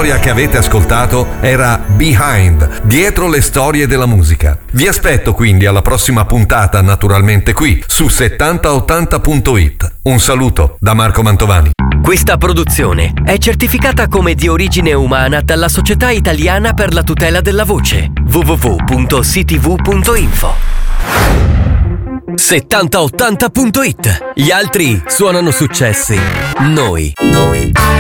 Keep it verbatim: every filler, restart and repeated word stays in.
storia che avete ascoltato era Behind, dietro le storie della musica. Vi aspetto quindi alla prossima puntata, naturalmente qui su settanta ottanta punto it. Un saluto da Marco Mantovani. Questa produzione è certificata come di origine umana dalla Società Italiana per la Tutela della Voce. w w w punto c t v punto info. settanta ottanta punto it. Gli altri suonano successi. Noi